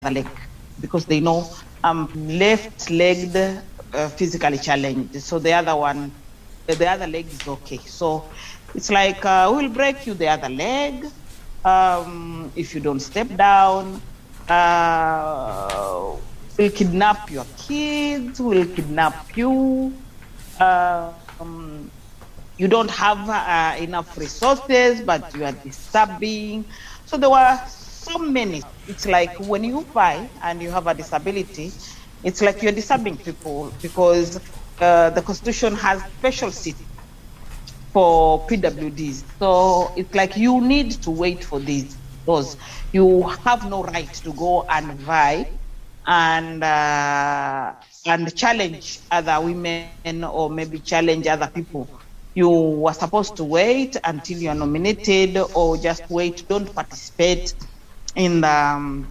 leg because they know I'm left-legged, physically challenged. So the other leg is okay. So it's like, we'll break you the other leg if you don't step down. We'll kidnap your kids. We'll kidnap you. You don't have enough resources, but you are disturbing. So there were so many. It's like when you buy and you have a disability, it's like you're disturbing people because the Constitution has special seats for PWDs. So it's like you need to wait for those. You have no right to go and vie and challenge other women or maybe challenge other people. You were supposed to wait until you are nominated, or just wait. Don't participate in the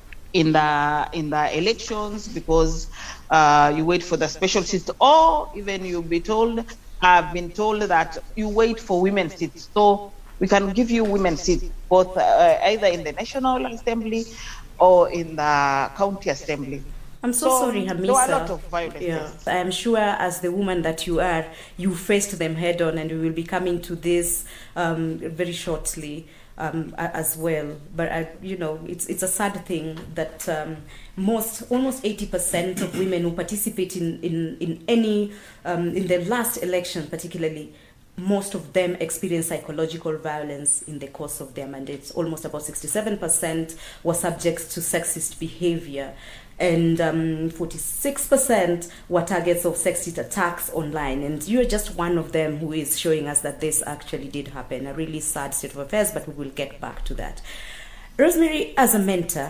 elections because you wait for the special seats, or even you'll be told. I've been told that you wait for women's seats, so we can give you women's seats both either in the National Assembly or in the County Assembly. I'm so sorry, Hamisa. There are a lot of violence. Yeah. I am sure, as the woman that you are, you faced them head on, and we will be coming to this very shortly as well. But it's a sad thing that almost 80% of women who participate in any in the last election, particularly, most of them experience psychological violence in the course of their mandates. Almost about 67% were subject to sexist behavior, and 46% were targets of sexist attacks online. And you're just one of them who is showing us that this actually did happen. A really sad state of affairs, but we will get back to that. Rosemary, as a mentor,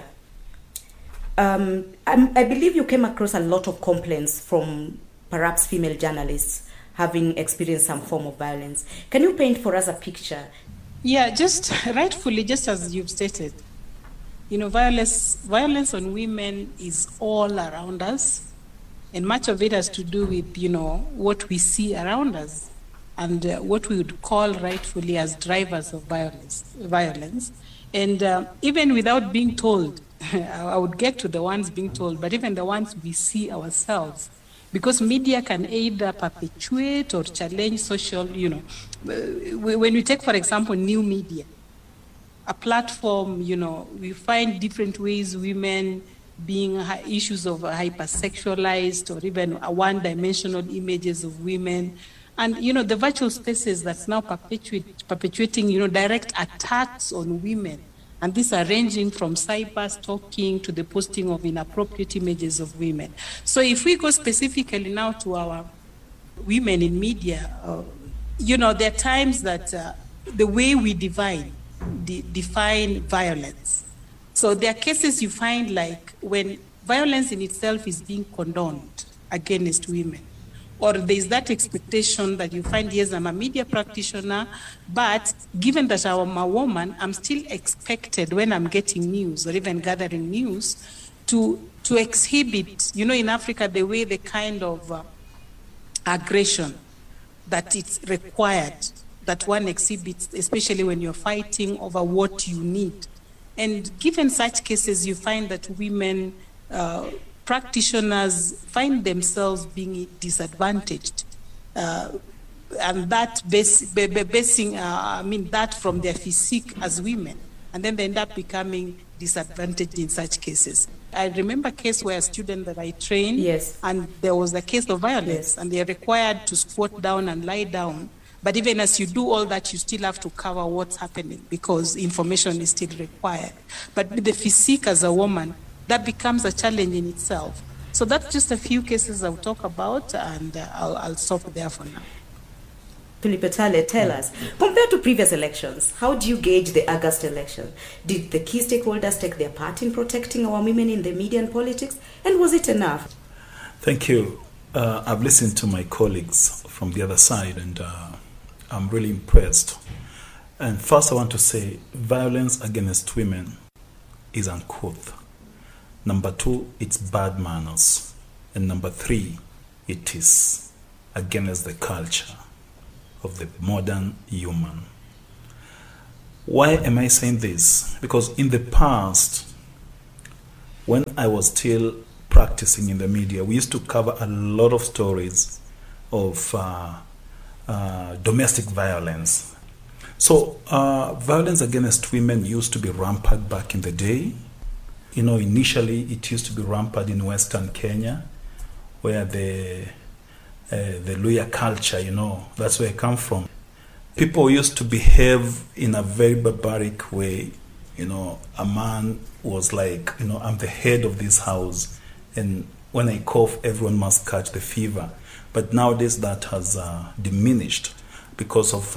I believe you came across a lot of complaints from perhaps female journalists having experienced some form of violence. Can you paint for us a picture? Yeah, just rightfully, just as you've stated, violence on women is all around us, and much of it has to do with, what we see around us and what we would call rightfully as drivers of violence. And even without being told, I would get to the ones being told, but even the ones we see ourselves, because media can either perpetuate or challenge social, when we take, for example, new media, a platform, we find different ways women being issues of hypersexualized or even one-dimensional images of women. And, the virtual spaces that's now perpetuating, direct attacks on women. And these are ranging from cyber stalking to the posting of inappropriate images of women. So if we go specifically now to our women in media, there are times that the way we define violence. So there are cases you find like when violence in itself is being condoned against women, or there's that expectation that you find, yes, I'm a media practitioner, but given that I'm a woman, I'm still expected when I'm getting news or even gathering news to exhibit, in Africa, the kind of aggression that it's required that one exhibits, especially when you're fighting over what you need. And given such cases, you find that women practitioners find themselves being disadvantaged, and that basing that from their physique as women, and then they end up becoming disadvantaged in such cases. I remember a case where a student that I trained, yes, and there was a case of violence, yes, and they're required to squat down and lie down. But even as you do all that, you still have to cover what's happening because information is still required. But with the physique as a woman, that becomes a challenge in itself. So that's just a few cases I'll talk about, and I'll stop there for now. Philippe Tale, tell us, compared to previous elections, how do you gauge the August election? Did the key stakeholders take their part in protecting our women in the media and politics? And was it enough? Thank you. I've listened to my colleagues from the other side, and I'm really impressed. And first I want to say violence against women is uncouth. Number 2, it's bad manners. And number 3, it is against the culture of the modern human. Why am I saying this? Because in the past, when I was still practicing in the media, we used to cover a lot of stories of domestic violence. So violence against women used to be rampant back in the day. Initially it used to be rampant in Western Kenya, where the Luhya culture, that's where I come from. People used to behave in a very barbaric way. A man was like, I'm the head of this house, and when I cough, everyone must catch the fever. But nowadays that has diminished because of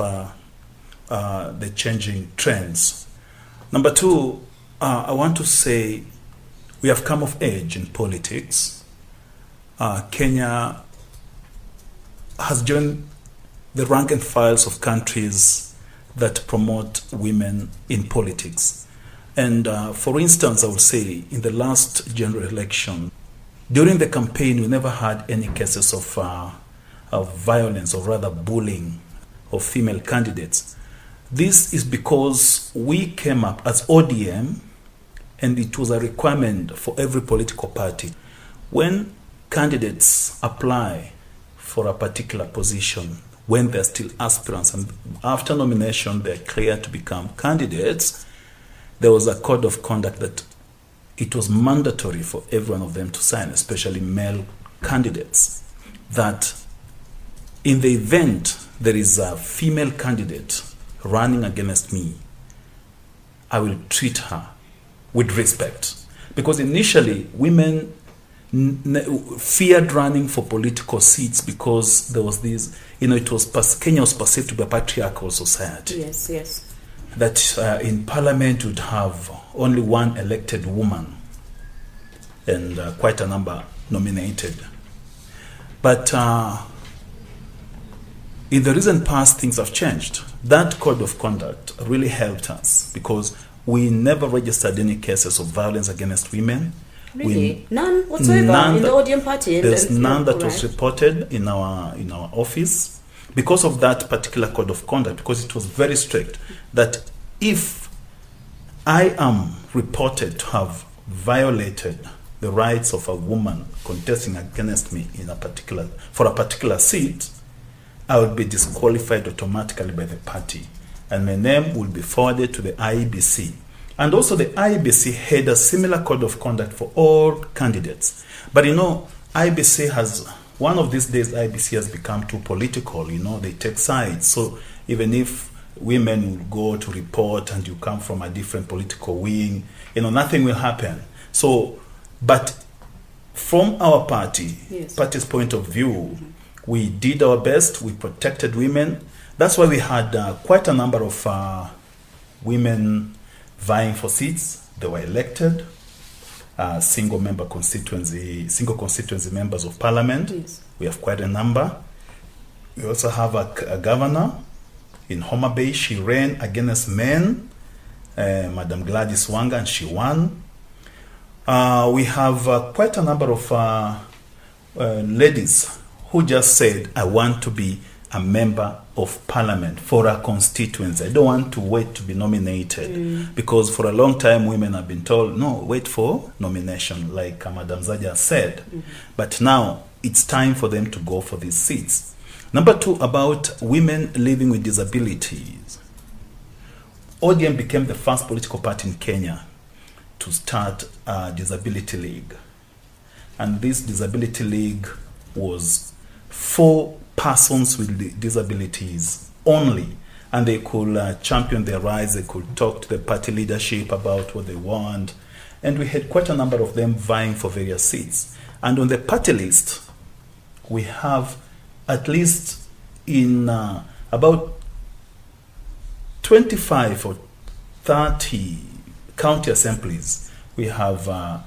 the changing trends. Number two, I want to say we have come of age in politics. Kenya has joined the rank and files of countries that promote women in politics. And for instance, I would say in the last general election, during the campaign, we never had any cases of violence, or rather bullying of female candidates. This is because we came up as ODM, and it was a requirement for every political party. When candidates apply for a particular position, when they're still aspirants, and after nomination they're cleared to become candidates, there was a code of conduct that it was mandatory for every one of them to sign, especially male candidates, that in the event there is a female candidate running against me, I will treat her with respect. Because initially women feared running for political seats because there was this, Kenya was perceived to be a patriarchal society. Yes. That in parliament would have only one elected woman and quite a number nominated. But in the recent past, things have changed. That code of conduct really helped us because we never registered any cases of violence against women. Really? None whatsoever in the ODM party? There's none that was reported in our office because of that particular code of conduct, because it was very strict that if I am reported to have violated the rights of a woman contesting against me for a particular seat, I would be disqualified automatically by the party, and my name will be forwarded to the IEBC. And also the IEBC had a similar code of conduct for all candidates. But IEBC has, one of these days, IEBC has become too political. They take sides. So even if women will go to report and you come from a different political wing, nothing will happen. So, but from our party's point of view, we did our best. We protected women. That's why we had quite a number of women vying for seats. They were elected, single constituency members of parliament. Yes. We have quite a number. We also have a governor in Homa Bay. She ran against men, Madam Gladys Wanga, and she won. We have quite a number of ladies who just said, I want to be a member of parliament for a constituency. I don't want to wait to be nominated. Because for a long time, women have been told, no, wait for nomination, like Madam Zaja said. But now, it's time for them to go for these seats. Number two, about women living with disabilities. ODM became the first political party in Kenya to start a disability league. And this disability league was for persons with disabilities only, and they could champion their rights. They could talk to the party leadership about what they want, and we had quite a number of them vying for various seats. And on the party list, we have at least in about 25 or 30 county assemblies, we have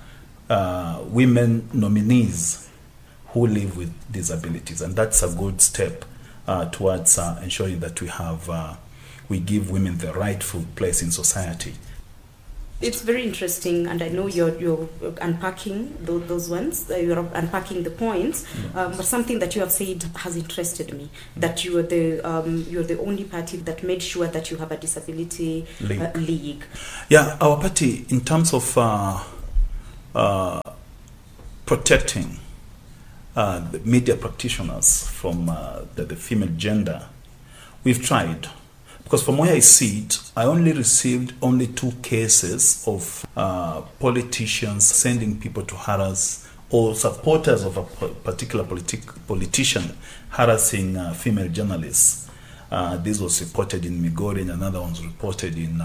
women nominees who live with disabilities, and that's a good step towards ensuring that we give women the rightful place in society. It's very interesting, and I know you're unpacking those ones. You're unpacking the points, but something that you have said has interested me. That you're the only party that made sure that you have a disability league. Yeah, our party, in terms of protecting the media practitioners from the female gender. We've tried. Because from where I see it, I only received only 2 cases of politicians sending people to harass or supporters of a particular politician harassing female journalists. This was reported in Migori, and another one was reported in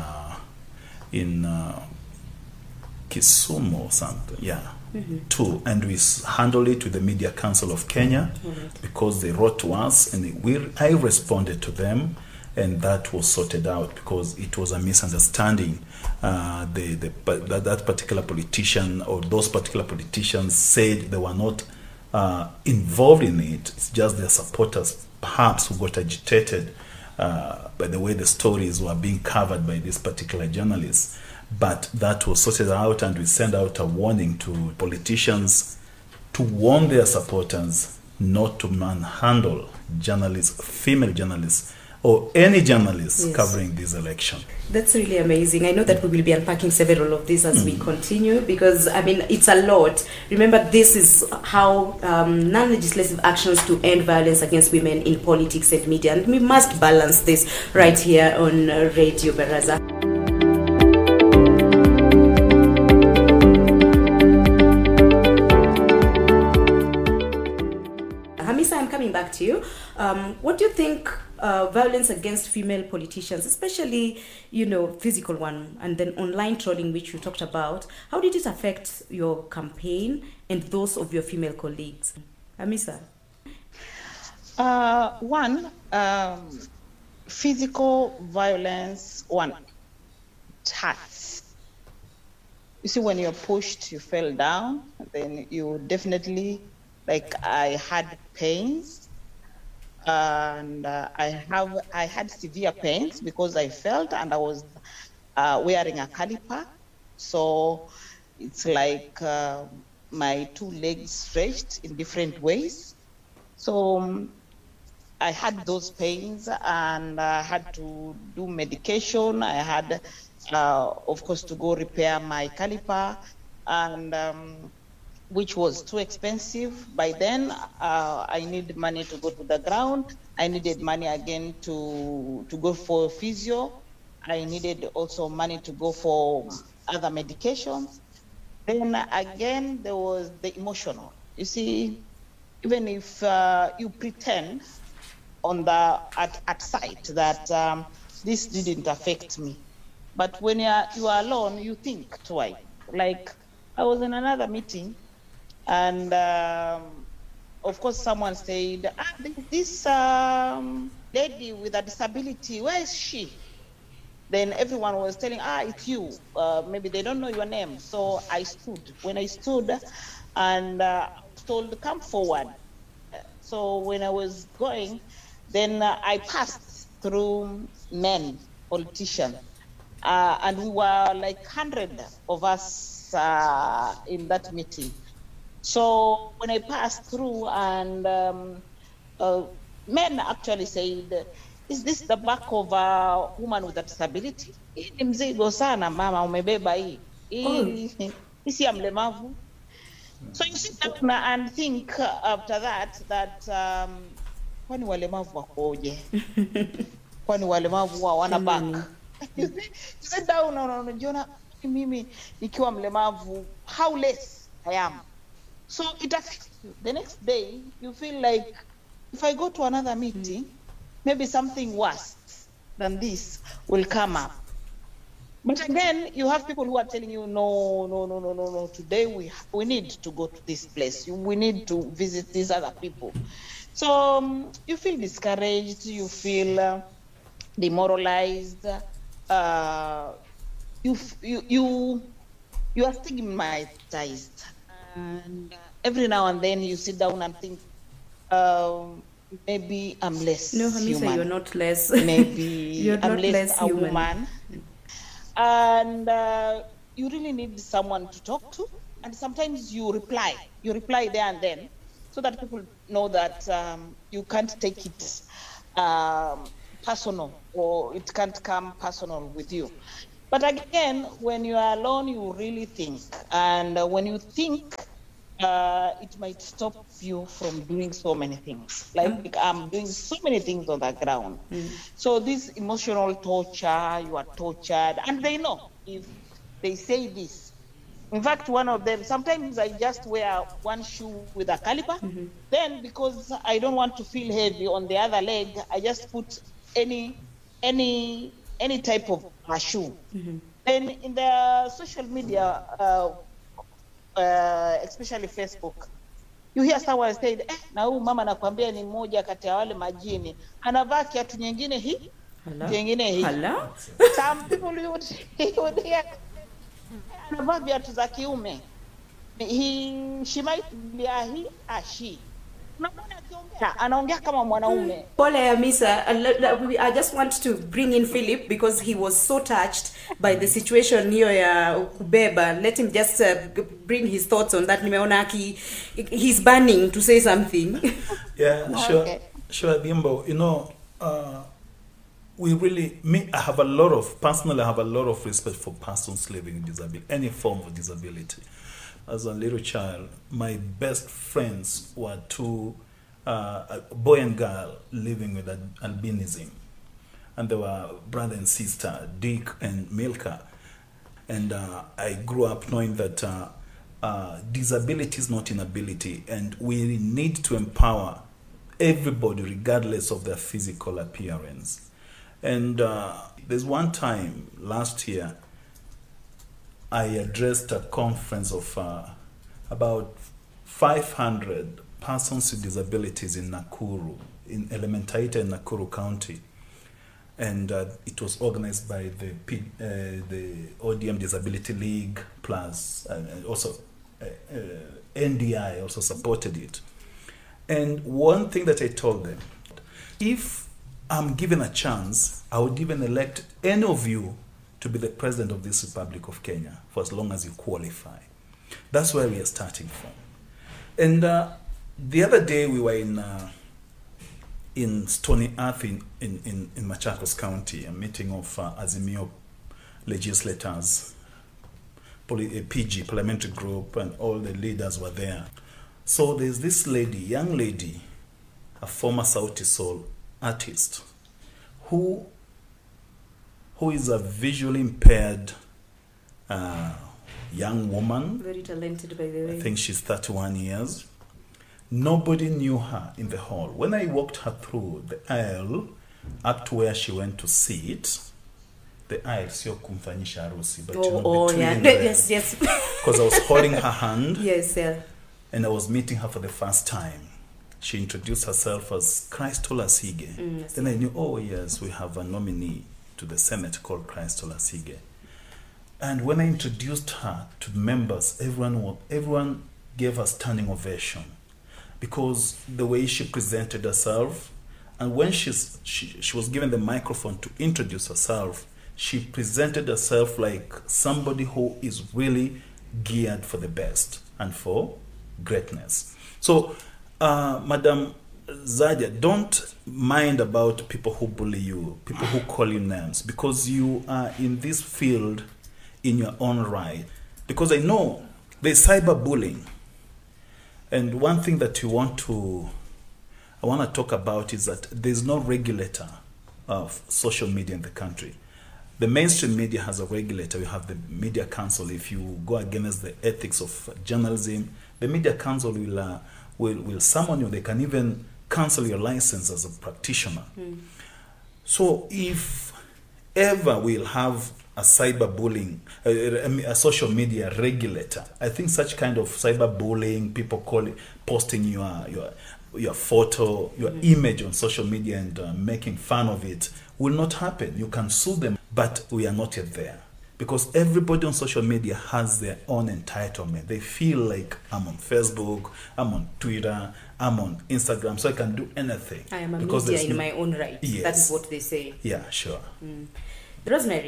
Kisumu or something. Yeah. Mm-hmm. 2, and we handled it with the Media Council of Kenya because they wrote to us, and I responded to them, and that was sorted out because it was a misunderstanding. That particular politician or those particular politicians said they were not involved in it. It's just their supporters, perhaps, who got agitated by the way the stories were being covered by this particular journalist. But that was sorted out, and we sent out a warning to politicians to warn their supporters not to manhandle journalists, female journalists, or any journalists covering this election. That's really amazing. I know that we will be unpacking several of these as we continue, because, I mean, it's a lot. Remember, this is how non-legislative actions to end violence against women in politics and media. And we must balance this right here on Radio Baraza. Hamisa, I'm coming back to you. What do you think violence against female politicians, especially, physical one, and then online trolling, which you talked about, how did it affect your campaign and those of your female colleagues? Hamisa? One, physical violence, it hurts. You see, when you're pushed, you fell down, then you definitely, I had pains, and I had severe pains because I felt, and I was wearing a caliper, so it's like my 2 legs stretched in different ways. So I had those pains, and I had to do medication. I had, of course, to go repair my caliper, and which was too expensive. By then, I needed money to go to the ground. I needed money again to go for physio. I needed also money to go for other medications. Then again, there was the emotional. You see, even if you pretend at sight that this didn't affect me, but when you are alone, you think twice. Like, I was in another meeting, and of course, someone said, this lady with a disability, where is she? Then everyone was telling, it's you. Maybe they don't know your name. So I stood. When I stood, and I was told, come forward. So when I was going, then I passed through men, politicians, and we were like 100 of us in that meeting. So when I passed through, and men actually said, is this the back of a woman with a disability? Ni mzigo sana mama, umebeba hii. Hii si ya mlemavu. So you sit down and think after that kwani walemavu wakoje? Kwani walemavu hawana back? You sit down and unajiona mimi nikiwa mlemavu, how less I am. So it affects you. The next day, you feel like, if I go to another meeting, maybe something worse than this will come up. But again, you have people who are telling you, no, today we need to go to this place. We need to visit these other people. So you feel discouraged, you feel demoralized, you are stigmatized. And every now and then you sit down and think, maybe I'm less human. You're not less. Maybe I'm less a human. Woman. And you really need someone to talk to. And sometimes you reply there and then, so that people know that you can't take it personal, or it can't come personal with you. But again, when you are alone, you really think. And when you think, it might stop you from doing so many things. Like I'm doing so many things on the ground. So this emotional torture, you are tortured. And they know if they say this. In fact, one of them, sometimes I just wear one shoe with a caliper. Then because I don't want to feel heavy on the other leg, I just put any type of a shoe. Then in the social media, especially Facebook, you hear someone say, na huyu mama nakwambia ni mmoja kati ya wale majini. Anavaa kiatu nyingine hii, nyingine hii. Some people you would hear anavaa viatu za kiume. She might be a she. Anaongea kama mwanaume. Pole Hamisa, I just want to bring in Philip because he was so touched by the situation hiyo ya kubeba. Let him just bring his thoughts on that. Nimeona he's burning to say something. Yeah, sure. Sure, Bimbo. You know, I have a lot of respect for persons living with disability, any form of disability. As a little child, my best friends were two, a boy and girl living with albinism. And they were brother and sister, Dick and Milka. And I grew up knowing that disability is not inability. And we need to empower everybody regardless of their physical appearance. And there's one time last year, I addressed a conference of about 500 persons with disabilities in Nakuru, in Elementaita in Nakuru County. And it was organized by the ODM Disability League Plus, and also NDI also supported it. And one thing that I told them, if I'm given a chance, I would even elect any of you to be the president of this Republic of Kenya for as long as you qualify. That's where we are starting from. And the other day we were in Stony Earth in Machakos County, a meeting of Azimio legislators, PG, parliamentary group, and all the leaders were there. So there's this lady, young lady, a former Sauti Sol artist, who is a visually impaired young woman. Very talented, by the way. I think she's 31 years. Nobody knew her in the hall. When I walked her through the aisle up to where she went to sit, the aisle, sio kumfanyisha harusi, but between yes. Because I was holding her hand. Yes, yeah. And I was meeting her for the first time. She introduced herself as Christ Olasige. Then I knew, oh yes, we have a nominee to the Senate called Christ Olasige. And when I introduced her to the members, everyone gave her standing ovation because the way she presented herself, and when she was given the microphone to introduce herself, she presented herself like somebody who is really geared for the best and for greatness. So, Madam Zadia, don't mind about people who bully you, people who call you names, because you are in this field in your own right. Because I know there's cyberbullying. And one thing that I want to talk about is that there's no regulator of social media in the country. The mainstream media has a regulator. You have the Media Council. If you go against the ethics of journalism, the Media Council will summon you. They can even cancel your license as a practitioner. So if ever we'll have a cyberbullying, a social media regulator, I think such kind of cyberbullying, people posting your photo, your image on social media and making fun of it, will not happen. You can sue them, but we are not yet there. Because everybody on social media has their own entitlement. They feel like I'm on Facebook, I'm on Twitter, I'm on Instagram, so I can do anything. I am a media in my own right. Yes. That is what they say. Yeah, sure. Rosemary,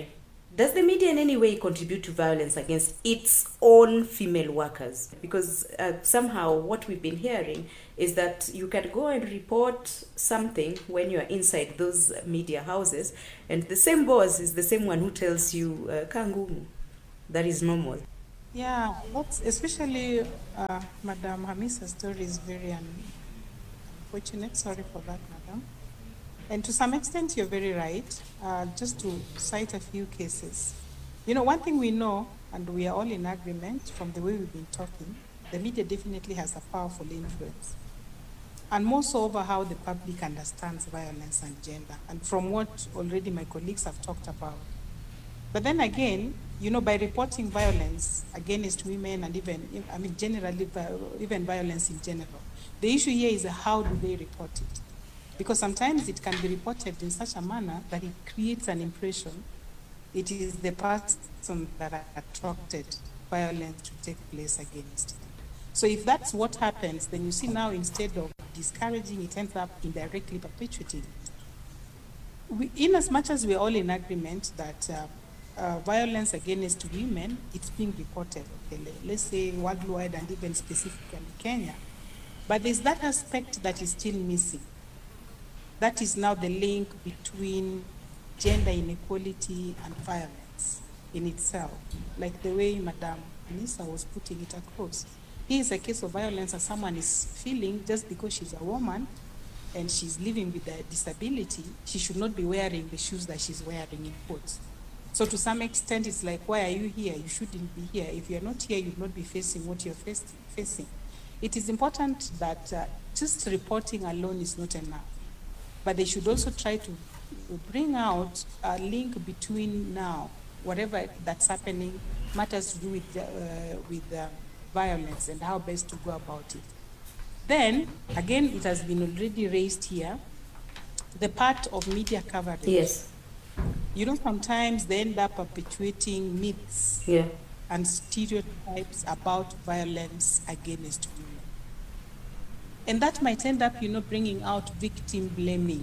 Does the media in any way contribute to violence against its own female workers? Because somehow what we've been hearing is that you can go and report something when you're inside those media houses, and the same boss is the same one who tells you, Kangumu, that is normal. Yeah, that's especially Madam Hamisa's story is very unfortunate. Sorry for that, Madam. And to some extent, you're very right. Just to cite a few cases. One thing we know, and we are all in agreement from the way we've been talking, the media definitely has a powerful influence. And more so over how the public understands violence and gender, and from what already my colleagues have talked about. But then again, by reporting violence against women and generally, even violence in general, the issue here is how do they report it? Because sometimes it can be reported in such a manner that it creates an impression it is the person that attracted violence to take place against them. So if that's what happens, then you see now instead of discouraging, it ends up indirectly perpetuating it. In as much as we're all in agreement that violence against women, it's being reported, let's say worldwide and even specifically Kenya. But there's that aspect that is still missing. That is now the link between gender inequality and violence in itself, like the way Madam Hamisa was putting it across. Here is a case of violence that someone is feeling just because she's a woman and she's living with a disability. She should not be wearing the shoes that she's wearing, in quotes. So to some extent, it's like, why are you here? You shouldn't be here. If you're not here, you'll not be facing what you're facing. It is important that just reporting alone is not enough. But they should also try to bring out a link between now, whatever that's happening, matters to do with violence and how best to go about it. Then, again, it has been already raised here, the part of media coverage. Yes. Sometimes they end up perpetuating myths and stereotypes about violence against women. And that might end up, bringing out victim blaming,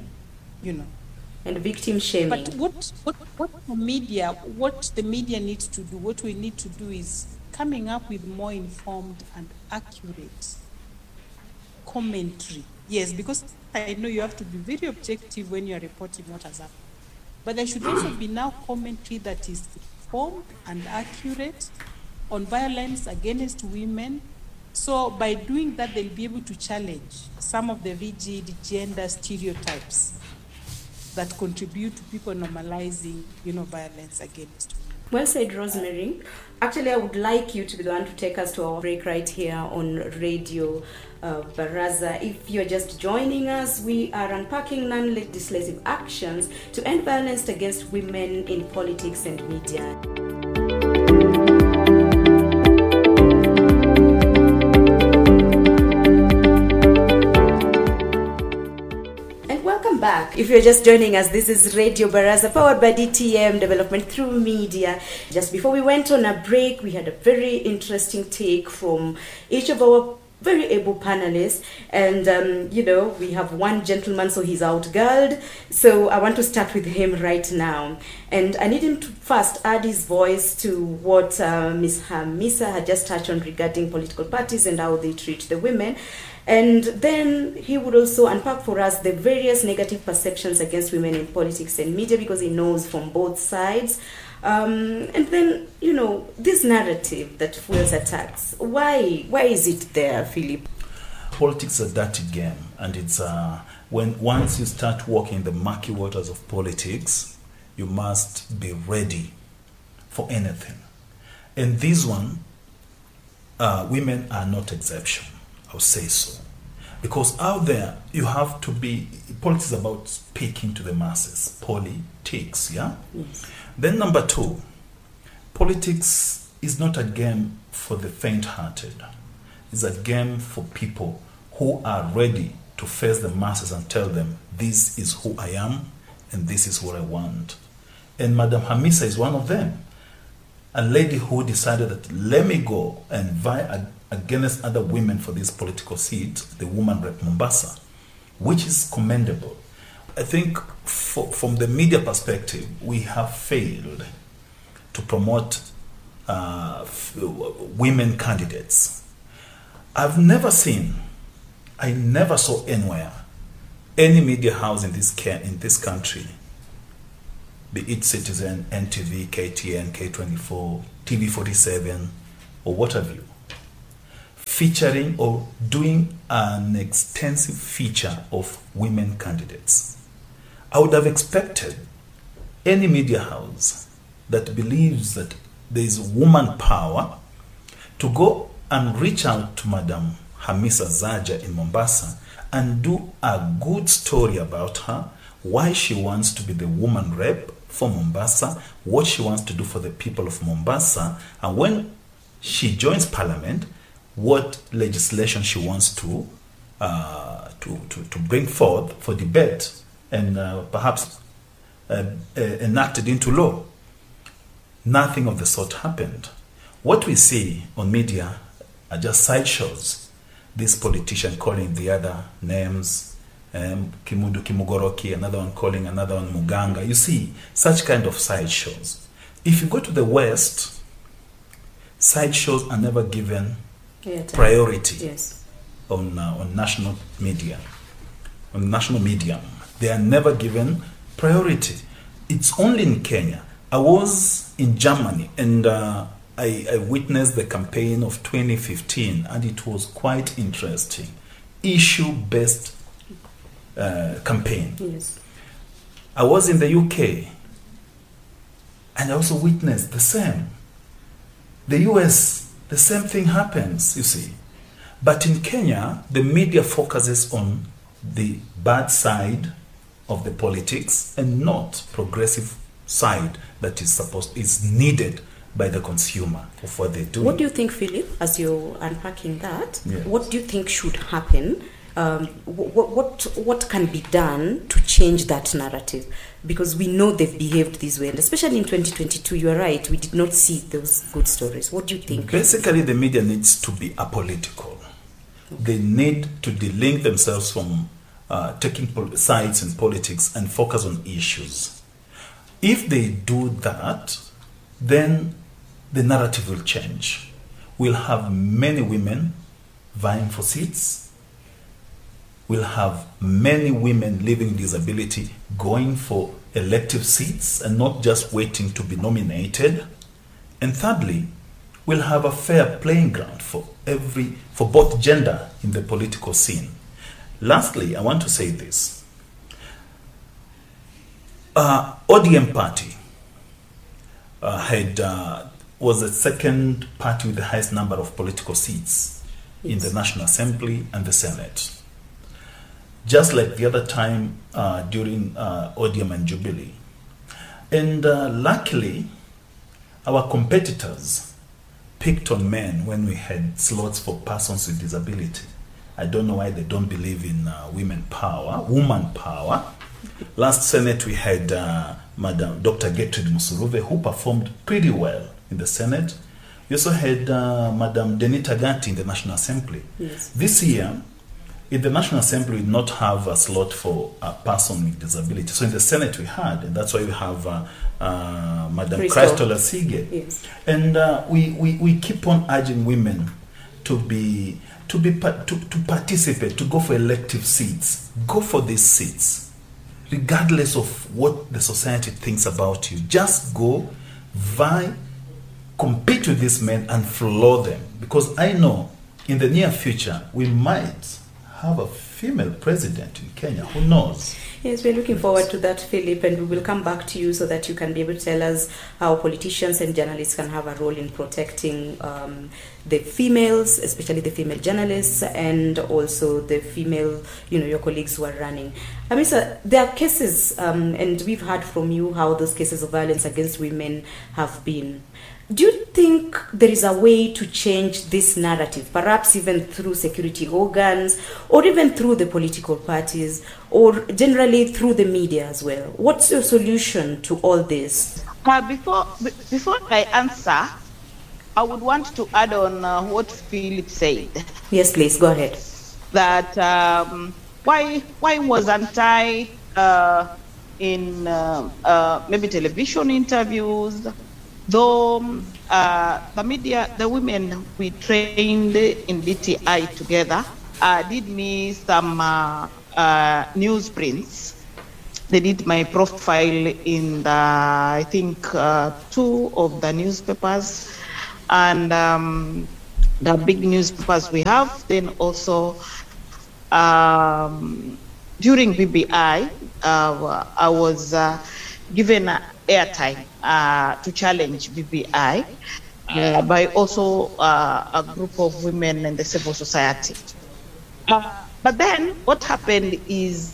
And victim shaming. But what the media needs to do, what we need to do is coming up with more informed and accurate commentary. Yes, because I know you have to be very objective when you're reporting what has happened. But there should also be now commentary that is informed and accurate on violence against women. So by doing that, they'll be able to challenge some of the rigid gender stereotypes that contribute to people normalizing, violence against women. Well said, Rosemary. Actually, I would like you to be the one to take us to our break right here on Radio Baraza. If you're just joining us, we are unpacking non-legislative actions to end violence against women in politics and media. Back. If you're just joining us, this is Radio Baraza, powered by DTM, development through media. Just before we went on a break, we had a very interesting take from each of our very able panelists, and we have one gentleman, so he's outgirled, so I want to start with him right now, and I need him to first add his voice to what Ms. Hamisa had just touched on regarding political parties and how they treat the women. And then he would also unpack for us the various negative perceptions against women in politics and media, because he knows from both sides. And then, this narrative that fuels attacks, why is it there, Philip? Politics is a dirty game, and it's once you start walking the murky waters of politics, you must be ready for anything. And this one, women are not exception. I'll say so. Because out there, you have to be, politics is about speaking to the masses. Politics, yeah? Yes. Then number 2, politics is not a game for the faint-hearted. It's a game for people who are ready to face the masses and tell them, this is who I am and this is what I want. And Madam Hamisa is one of them. A lady who decided that let me go and vie against other women for this political seat, the woman rep Mombasa, which is commendable. I think from the media perspective, we have failed to promote women candidates. I never saw anywhere any media house in this country, be it Citizen, NTV, KTN, K24, TV47, or what have you, featuring or doing an extensive feature of women candidates. I would have expected any media house that believes that there is woman power to go and reach out to Madam Hamisa Zaja in Mombasa and do a good story about her, why she wants to be the woman rep for Mombasa, what she wants to do for the people of Mombasa, and when she joins parliament, what legislation she wants to bring forth for debate and perhaps enacted into law. Nothing of the sort happened. What we see on media are just sideshows. This politician calling the other names, Kimudu Kimugoroki, another one calling another one Muganga. You see, such kind of sideshows. If you go to the West, sideshows are never given priority on national media. On national medium, they are never given priority. It's only in Kenya. I was in Germany and I witnessed the campaign of 2015 and it was quite interesting. Issue-based campaign. Yes. I was in the UK and I also witnessed the same. The US, the same thing happens, you see. But in Kenya, the media focuses on the bad side of the politics and not progressive side that is needed by the consumer of what they do. What do you think, Philip, as you're unpacking that? Yes. What do you think should happen? What can be done to change that narrative? Because we know they've behaved this way, and especially in 2022, you are right, we did not see those good stories. What do you think? Basically, the media needs to be apolitical. Okay. They need to delink themselves from taking sides in politics and focus on issues. If they do that, then the narrative will change. We'll have many women vying for seats. We'll have many women living with disability going for elective seats and not just waiting to be nominated. And thirdly, we'll have a fair playing ground for both gender in the political scene. Lastly, I want to say this. ODM party was the second party with the highest number of political seats in the National Assembly and the Senate. Just like the other time during ODM and Jubilee. And luckily, our competitors picked on men when we had slots for persons with disability. I don't know why they don't believe in woman power. Last Senate, we had Madam Dr. Gertrude Musuruve, who performed pretty well in the Senate. We also had Madam Denita Gatti in the National Assembly. Yes. This year, in the National Assembly, we did not have a slot for a person with disability. So in the Senate, we had, and that's why we have Madam Crystal Asige. Yes. And we keep on urging women to participate, to go for elective seats. Go for these seats, regardless of what the society thinks about you. Just go, vie, compete with these men and floor them. Because I know in the near future, we might have a female president in Kenya. Who knows? Yes, we're looking forward to that, Philip, and we will come back to you so that you can be able to tell us how politicians and journalists can have a role in protecting the females, especially the female journalists, and also the female, your colleagues who are running. Hamisa, there are cases, and we've heard from you how those cases of violence against women have been. Do you think there is a way to change this narrative, perhaps even through security organs, or even through the political parties, or generally through the media as well? What's your solution to all this? Before I answer, I would want to add on what Philip said. Yes, please, go ahead. That why wasn't I in maybe television interviews, though the media, the women we trained in DTI together did me some newsprints. They did my profile in the, I think, 2 of the newspapers, and the big newspapers we have. Then also during BBI, I was given airtime to challenge BBI by also a group of women in the civil society. But then what happened is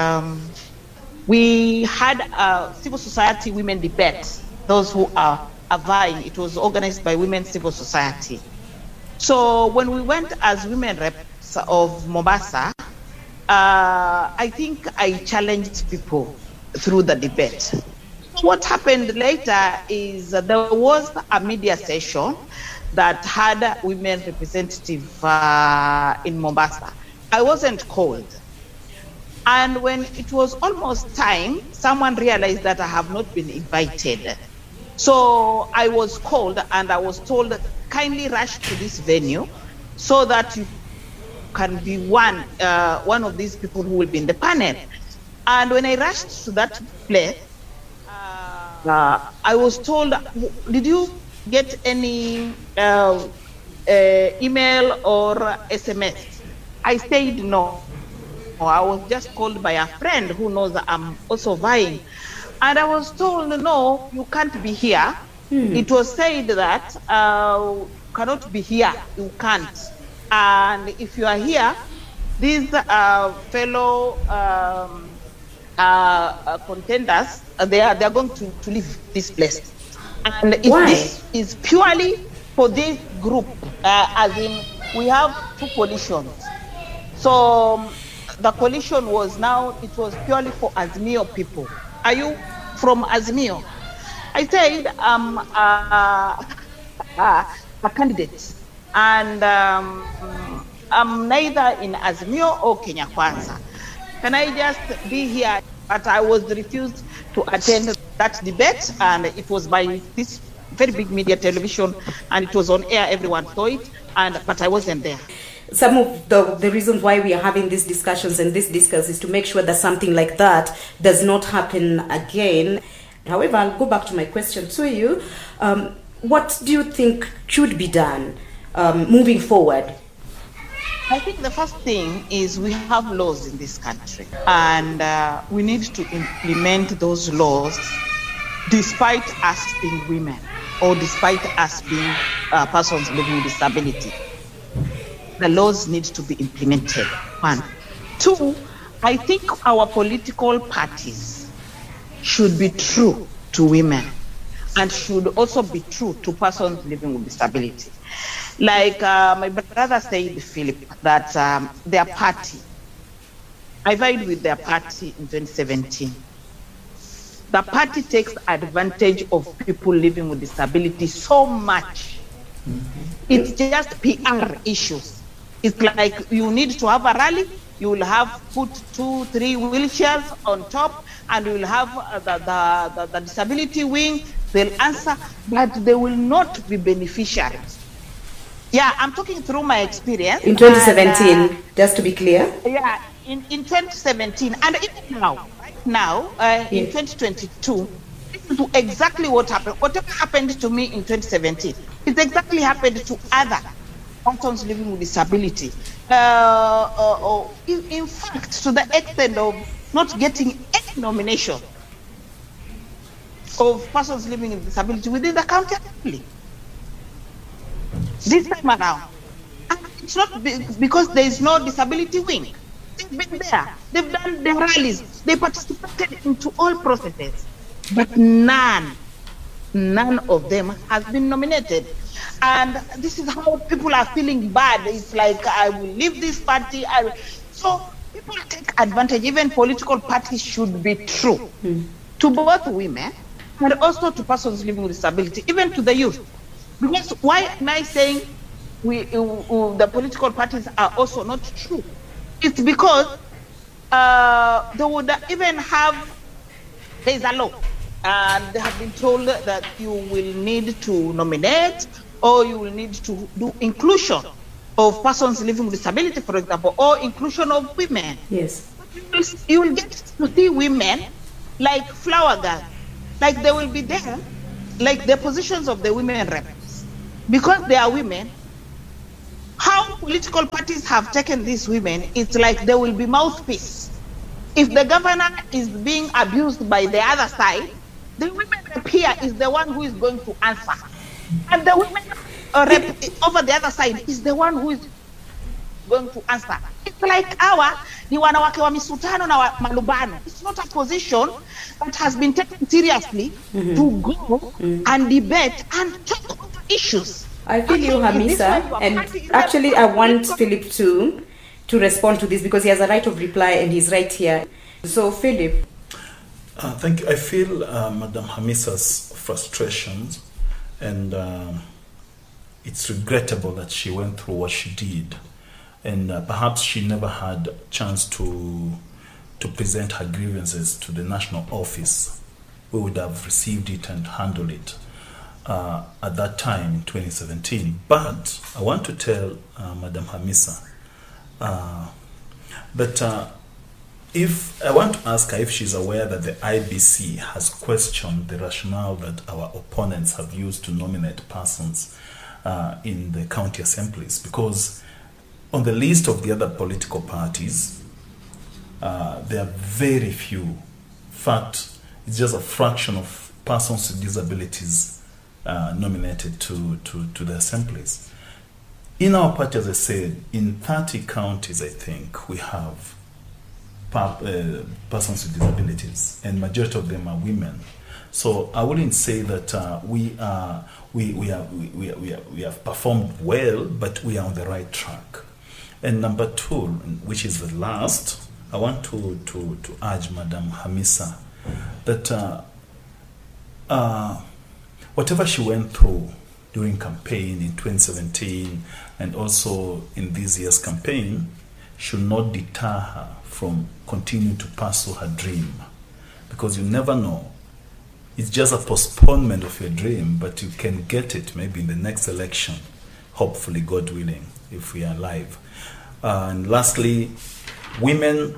we had a civil society women debate, those who are vying. It was organized by Women Civil Society. So when we went as women reps of Mombasa, I think I challenged people through the debate. What happened later is there was a media session that had women representative in Mombasa. I wasn't called. And when it was almost time, someone realized that I have not been invited. So I was called and I was told, kindly rush to this venue so that you can be one of these people who will be in the panel. And when I rushed to that place, I was told, did you get any email or SMS? I said no. I was just called by a friend who knows that I'm also vying. And I was told, no, you can't be here. It was said that cannot be here, you can't. And if you are here, these fellow contenders, they are going to leave this place. And if this is purely for this group, as in we have 2 coalitions. So the coalition was it was purely for Azimio people. Are you from Azimio? I said I'm a candidate, and I'm neither in Azimio or Kenya Kwanza. Can I just be here? But I was refused to attend that debate, and it was by this very big media television, and it was on air, everyone saw it, but I wasn't there. Some of the reasons why we are having these discussions and this discourse is to make sure that something like that does not happen again. However, I'll go back to my question to you. What do you think should be done moving forward? I think the first thing is we have laws in this country, and we need to implement those laws despite us being women or despite us being persons living with disability. The laws need to be implemented, 1. 2, I think our political parties should be true to women and should also be true to persons living with disability. Like my brother said, Philip, that their party, I vied with their party in 2017. The party takes advantage of people living with disability so much. It's just PR issues. It's like you need to have a rally, you will have put 2, 3 wheelchairs on top, and you will have the disability wing, they'll answer, but they will not be beneficiaries. Yeah, I'm talking through my experience. In 2017, just to be clear? Yeah, in 2017, and even now, in 2022, this is exactly what happened. Whatever happened to me in 2017, it's exactly happened to other persons living with disability. In fact, to the extent of not getting any nomination of persons living with disability within the county assembly. This time around. And it's not because there is no disability wing. They've been there. They've done their rallies. They participated into all processes. But none of them has been nominated. And this is how people are feeling bad. It's like, I will leave this party. So people take advantage. Even political parties should be true to both women and also to persons living with disability, even to the youth. Because why am I saying the political parties are also not true? It's because they would even have, there's a law, and they have been told that you will need to nominate, or you will need to do inclusion of persons living with disability, for example, or inclusion of women. Yes. You will get to see women like flower girls, like they will be there, like the positions of the women reps, because they are women. How political parties have taken these women, it's like they will be mouthpiece. If the governor is being abused by the other side, the women rep here is the one who is going to answer. And the women rep over the other side is the one who is going to answer. It's like ni wanawake wa misutano na malubano. It's not a position that has been taken seriously to go and debate and talk about issues. I feel you, Hamisa, and actually I want Philip to respond to this because he has a right of reply and he's right here. So, Philip. Thank you. I feel Madam Hamisa's frustrations, and it's regrettable that she went through what she did, and perhaps she never had a chance to present her grievances to the national office. We would have received it and handled it at that time in 2017. But I want to tell Madam Hamisa that if I want to ask her if she's aware that the IBC has questioned the rationale that our opponents have used to nominate persons in the county assemblies, because on the list of the other political parties, there are very few. In fact, it's just a fraction of persons with disabilities nominated to the assemblies. In our party, as I said, in 30 counties, I think, we have persons with disabilities, and majority of them are women. So I wouldn't say that we have performed well, but we are on the right track. And number two, which is the last, I want to urge Madam Hamisa that whatever she went through during campaign in 2017 and also in this year's campaign should not deter her from continuing to pursue her dream, because you never know. It's just a postponement of your dream, but you can get it maybe in the next election, hopefully, God willing, if we are alive. And lastly, women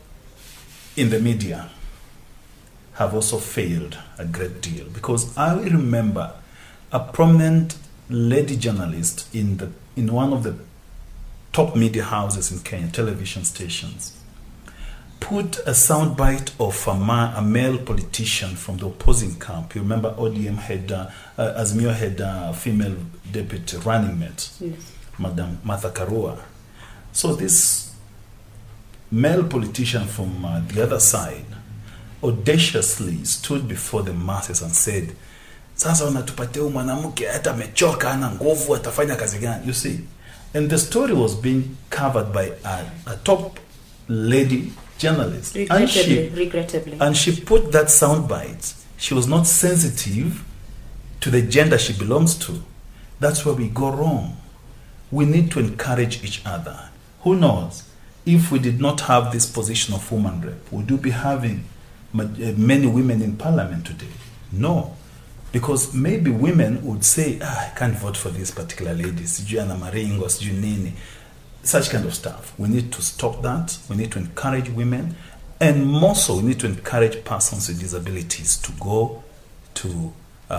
in the media have also failed a great deal, because I remember a prominent lady journalist in one of the top media houses in Kenya, television stations, put a soundbite of a male politician from the opposing camp. You remember ODM had, Azimio had a female deputy running mate, yes, Madam Martha Karua. So this male politician from the other side audaciously stood before the masses and said, sasa unatupatia mwanamke hata amechoka ana nguvu atafanya kazi gani? You see, and the story was being covered by a top lady journalist. Regrettably. And she put that soundbite. She was not sensitive to the gender she belongs to. That's where we go wrong. We need to encourage each other. Who knows? If we did not have this position of woman rep, would you be having many women in parliament today? No. Because maybe women would say, I can't vote for this particular lady, sijui ana maringo, sijui nini, such kind of stuff. We need to stop that. We need to encourage women. And more so, we need to encourage persons with disabilities to go to,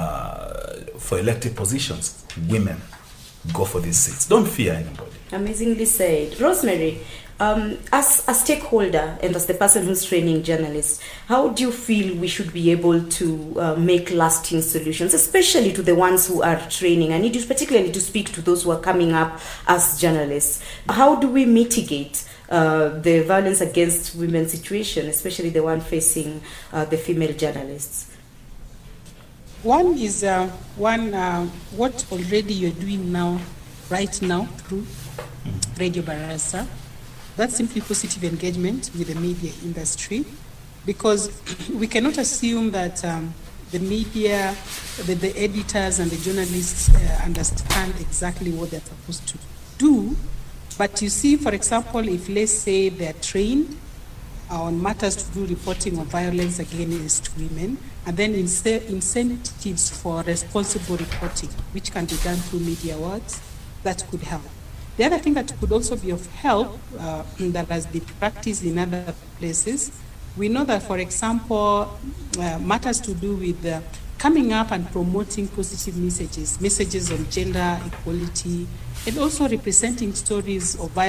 for elected positions. Women, go for these seats. Don't fear anybody. Amazingly said. Rosemary, as a stakeholder and as the person who's training journalists, how do you feel we should be able to make lasting solutions, especially to the ones who are training? I need you particularly to speak to those who are coming up as journalists. How do we mitigate the violence against women situation, especially the one facing the female journalists? One is what already you're doing right now through Radio Barasa. That's simply positive engagement with the media industry, because we cannot assume that the media, the editors and the journalists understand exactly what they're supposed to do. But you see, for example, if let's say they're trained on matters to do reporting of violence against women, and then incentives for responsible reporting, which can be done through media awards, that could help. The other thing that could also be of help, that has been practiced in other places, we know that, for example, matters to do with coming up and promoting positive messages on gender equality, and also representing stories of violence